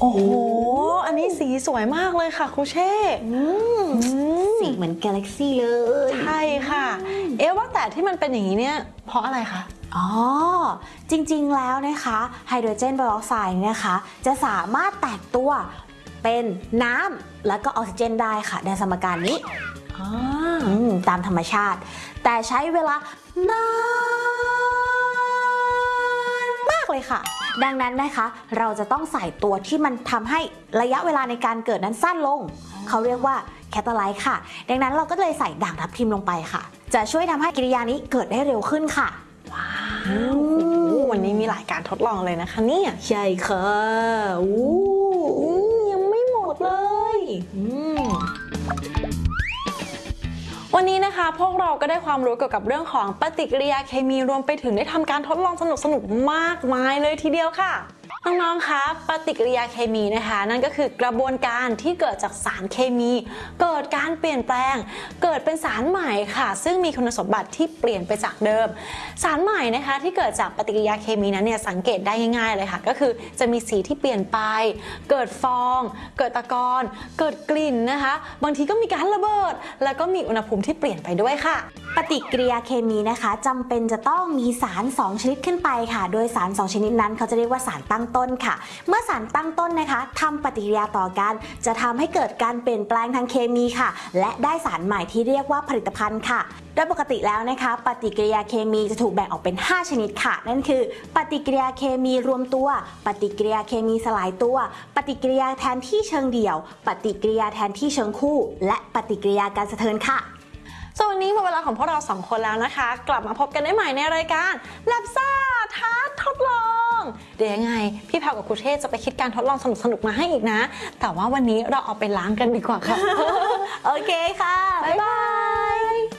โอ้โหอันนี้สีสวยมากเลยค่ะครูเช่สีเหมือนกาแล็กซี่เลยใช่ค่ะว่าแต่ที่มันเป็นอย่างนี้เนี่ยเพราะอะไรคะอ๋อจริงๆแล้วนะคะไฮโดรเจนไบออกไซด์นะคะจะสามารถแตกตัวเป็นน้ำและก็ออกซิเจนได้ค่ะในสมการนี้ตามธรรมชาติแต่ใช้เวลานานมากเลยค่ะดังนั้นนะคะเราจะต้องใส่ตัวที่มันทำให้ระยะเวลาในการเกิดนั้นสั้นลงเขาเรียกว่าแคตาไลซ์ค่ะดังนั้นเราก็เลยใส่ด่างทับทิมลงไปค่ะจะช่วยทำให้กิริยานี้เกิดได้เร็วขึ้นค่ะว้าววันนี้มีหลายการทดลองเลยนะคะเนี่ยใช่ค่ะยังไม่หมดเลยวันนี้นะคะพวกเราก็ได้ความรู้เกี่ยวกับเรื่องของปฏิกิริยาเคมีรวมไปถึงได้ทำการทดลองสนุกๆมากมายเลยทีเดียวค่ะน้องๆคะปฏิกิริยาเคมีนะคะนั่นก็คือกระบวนการที่เกิดจากสารเคมีเกิดการเปลี่ยนแปลงเกิดเป็นสารใหม่ค่ะซึ่งมีคุณสมบัติที่เปลี่ยนไปจากเดิมสารใหม่นะคะที่เกิดจากปฏิกิริยาเคมีนั้นเนี่ยสังเกตได้ง่ายๆเลยค่ะก็คือจะมีสีที่เปลี่ยนไปเกิดฟองเกิดตะกอนเกิดกลิ่นนะคะบางทีก็มีการระเบิดแล้วก็มีอุณหภูมิที่เปลี่ยนไปด้วยค่ะปฏิกิริยาเคมีนะคะจำเป็นจะต้องมีสาร2ชนิดขึ้นไปค่ะโดยสาร2ชนิดนั้นเขาจะเรียกว่าสารตั้งต้นค่ะเมื่อสารตั้งต้นนะคะทำปฏิกิริยาต่อกันจะทำให้เกิดการเปลี่ยนแปลงทางเคมีค่ะและได้สารใหม่ที่เรียกว่าผลิตภัณฑ์ค่ะโดยปกติแล้วนะคะปฏิกิริยาเคมีจะถูกแบ่งออกเป็น5ชนิดค่ะนั่นคือปฏิกิริยาเคมีรวมตัวปฏิกิริยาเคมีสลายตัวปฏิกิริยาแทนที่เชิงเดี่ยวปฏิกิริยาแทนที่เชิงคู่และปฏิกิริยาการสะเทือนค่ะส่วนวันนี้หมดเวลาของพวกเรา2คนแล้วนะคะกลับมาพบกันได้ใหม่ในรายการแลบซ่าท้าทดลองเดี๋ยวยังไงพี่แพรกับครูเทศจะไปคิดการทดลองสนุกๆมาให้อีกนะแต่ว่าวันนี้เราเอาไปล้างกันดีกว่าค่ะโอเคค่ะบ๊ายบาย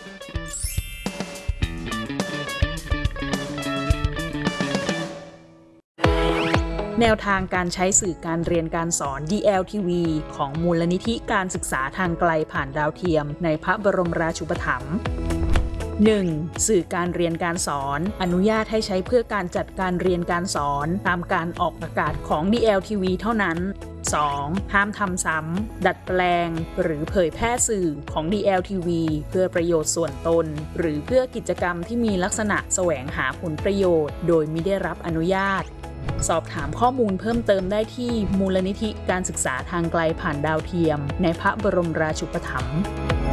แนวทางการใช้สื่อการเรียนการสอน DLTV ของมูลนิธิการศึกษาทางไกลผ่านดาวเทียมในพระบรมราชูปถัมภ์ 1. สื่อการเรียนการสอนอนุญาตให้ใช้เพื่อการจัดการเรียนการสอนตามการออกอากาศของ DLTV เท่านั้น 2. ห้ามทำซ้ำดัดแปลงหรือเผยแพร่สื่อของ DLTV เพื่อประโยชน์ส่วนตนหรือเพื่อกิจกรรมที่มีลักษณะแสวงหาผลประโยชน์โดยมิได้รับอนุญาตสอบถามข้อมูลเพิ่มเติมได้ที่มูลนิธิการศึกษาทางไกลผ่านดาวเทียมในพระบรมราชูปถัมภ์